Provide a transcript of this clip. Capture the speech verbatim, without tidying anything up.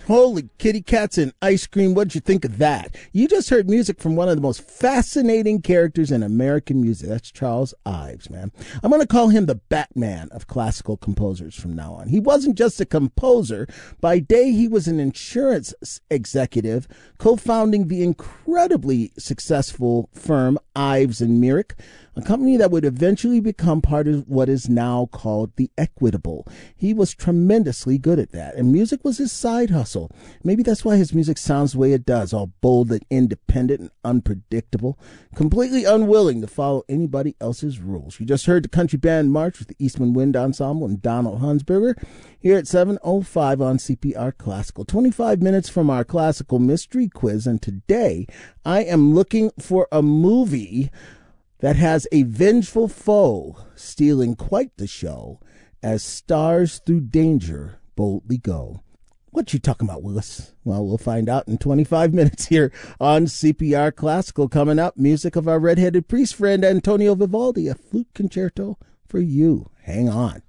Holy kitty cats and ice cream. What'd you think of that? You just heard music from one of the most fascinating characters in American music. That's Charles Ives, man. I'm going to call him the Batman of classical composers from now on. He wasn't just a composer. By day, he was an insurance executive, co-founding the incredibly successful firm Ives and Myrick, a company that would eventually become part of what is now called the Equitable. He was tremendously good at that, and music was his side hustle. Maybe that's why his music sounds the way it does, all bold and independent and unpredictable, completely unwilling to follow anybody else's rules. You just heard the country band March with the Eastman Wind Ensemble and Donald Hunsberger here at seven oh five on C P R Classical. twenty-five minutes from our classical mystery quiz, and today I am looking for a movie that has a vengeful foe stealing quite the show as stars through danger boldly go. What you talking about, Willis? Well, we'll find out in twenty-five minutes here on C P R Classical. Coming up, music of our redheaded priest friend Antonio Vivaldi, a flute concerto for you. Hang on.